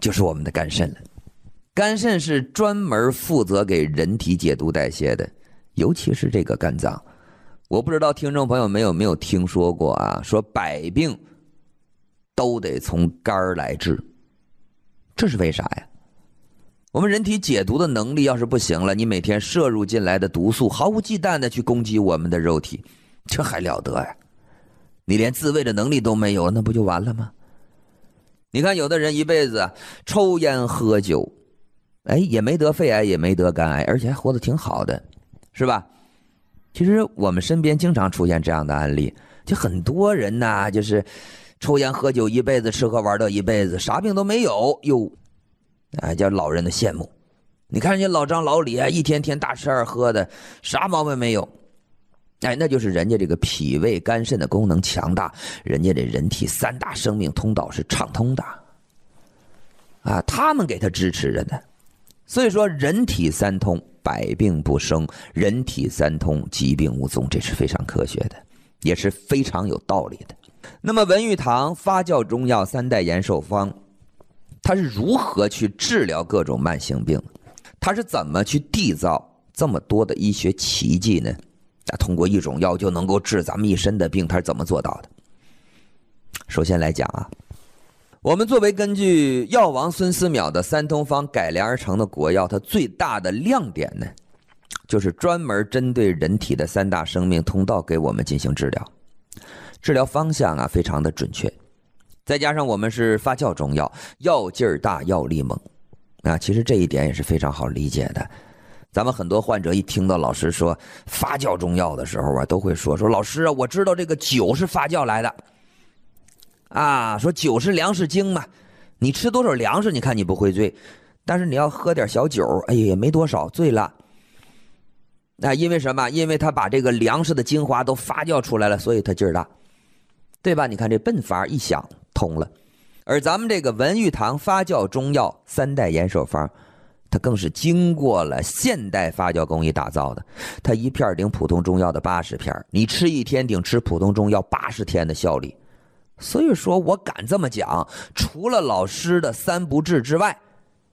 就是我们的肝肾了。肝肾是专门负责给人体解毒代谢的，尤其是这个肝脏。我不知道听众朋友们有没有听说过啊，说百病都得从肝儿来治，这是为啥呀？我们人体解毒的能力要是不行了，你每天摄入进来的毒素毫无忌惮的去攻击我们的肉体，这还了得呀？你连自卫的能力都没有，那不就完了吗？你看有的人一辈子抽烟喝酒，也没得肺癌，也没得肝癌，而且还活得挺好的，是吧？其实我们身边经常出现这样的案例，就很多人呐，就是抽烟喝酒一辈子，吃喝玩乐一辈子，啥病都没有，叫老人的羡慕。你看人家老张老李啊，一天天大吃二喝的，啥毛病没有。那就是人家这个脾胃肝肾的功能强大，人家这人体三大生命通道是畅通的啊，他们给他支持着呢。所以说人体三通，百病不生；人体三通，疾病无踪，这是非常科学的，也是非常有道理的。那么文玉堂发酵中药三代延寿方，它是如何去治疗各种慢性病？它是怎么去缔造这么多的医学奇迹呢？通过一种药就能够治咱们一身的病，它是怎么做到的？首先来讲啊，我们作为根据药王孙思邈的三通方改良而成的国药，它最大的亮点呢，就是专门针对人体的三大生命通道给我们进行治疗，治疗方向啊非常的准确，再加上我们是发酵中药，药劲儿大，药力猛啊，其实这一点也是非常好理解的。咱们很多患者一听到老师说发酵中药的时候啊，都会说老师啊，我知道这个酒是发酵来的啊，说酒是粮食精嘛，你吃多少粮食你看你不会醉，但是你要喝点小酒，也没多少，醉了。因为什么？因为他把这个粮食的精华都发酵出来了，所以他劲儿大，对吧？你看这笨法一想通了。而咱们这个文玉堂发酵中药三代延寿方，它更是经过了现代发酵工艺打造的，它一片顶普通中药的80片，你吃一天顶吃普通中药80天的效力。所以说我敢这么讲，除了老师的3不治之外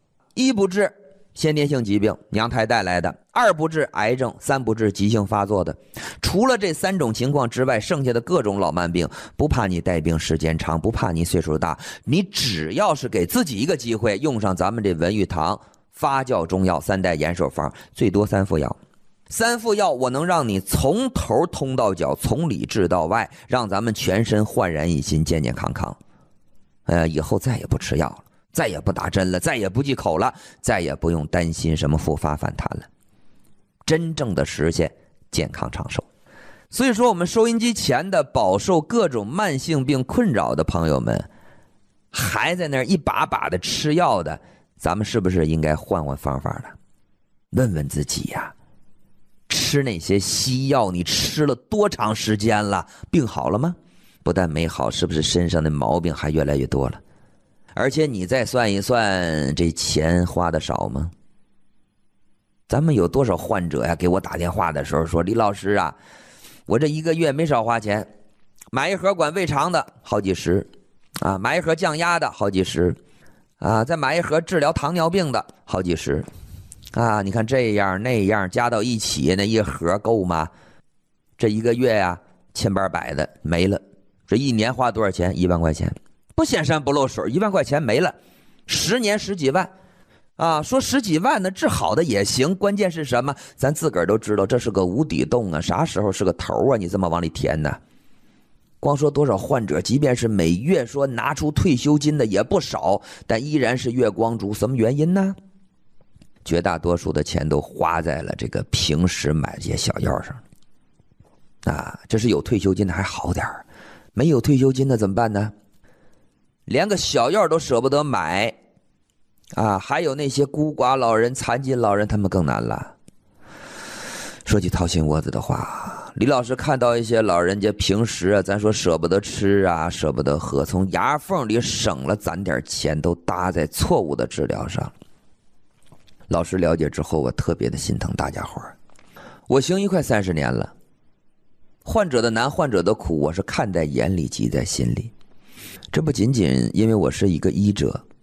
，1不治先天性疾病娘胎带来的，2不治癌症，3不治急性发作的，除了这3种情况之外，剩下的各种老慢病，不怕你带病时间长，不怕你岁数大，你只要是给自己一个机会，用上咱们这文玉堂发酵中药三代延寿方，最多3副药，3副药我能让你从头通到脚，从里治到外，让咱们全身焕然一新，健健康康。以后再也不吃药了，再也不打针了，再也不忌口了，再也不用担心什么复发反弹了，真正的实现健康长寿。所以说我们收音机前的饱受各种慢性病困扰的朋友们，还在那儿一把把的吃药的，咱们是不是应该换换方法了？问问自己呀，吃那些西药你吃了多长时间了？病好了吗？不但没好，是不是身上的毛病还越来越多了？而且你再算一算，这钱花的少吗？咱们有多少患者呀，给我打电话的时候说，李老师啊，我这1个月没少花钱，买一盒管胃肠的好几十啊，买一盒降压的好几十啊，再买一盒治疗糖尿病的好几十啊，你看这样那样加到一起，那一盒够吗？这1个月呀，千八百的没了。这1年花多少钱？1万块钱，不显山不漏水，1万块钱没了，10年10几万啊！说10几万呢，治好的也行，关键是什么？咱自个儿都知道，这是个无底洞啊，啥时候是个头啊？你这么往里填呢？光说多少患者，即便是每月说拿出退休金的也不少，但依然是月光族，什么原因呢？绝大多数的钱都花在了这个平时买这些小药上啊。这是有退休金的还好点儿，没有退休金的怎么办呢？连个小药都舍不得买啊！还有那些孤寡老人、残疾老人，他们更难了。说句掏心窝子的话，李老师看到一些老人家平时啊，咱说舍不得吃啊，舍不得喝，从牙缝里省了攒点钱，都搭在错误的治疗上。老师了解之后，我特别的心疼大家伙儿。我行医快30年了，患者的难，患者的苦，我是看在眼里，记在心里。这不仅仅因为我是一个医者，